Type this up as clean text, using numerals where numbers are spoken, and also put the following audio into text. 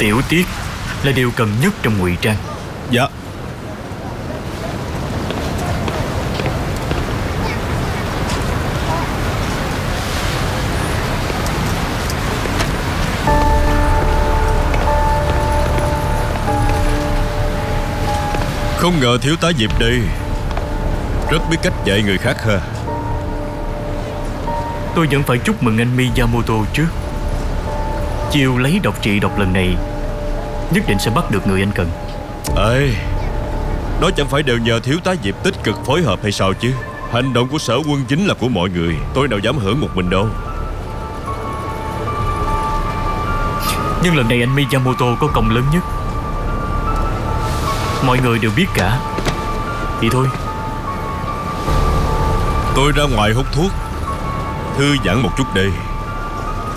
Tiểu tiết là điều cần nhất trong ngụy trang. Dạ. Không ngờ thiếu tá Diệp đây rất biết cách dạy người khác ha. Tôi vẫn phải chúc mừng anh Miyamoto trước. Chiêu lấy độc trị độc lần này nhất định sẽ bắt được người anh cần. Ê, đó chẳng phải đều nhờ thiếu tá Diệp tích cực phối hợp hay sao chứ? Hành động của sở quân chính là của mọi người, tôi nào dám hưởng một mình đâu. Nhưng lần này anh Miyamoto có công lớn nhất, mọi người đều biết cả. Thì thôi, tôi ra ngoài hút thuốc thư giãn một chút đây.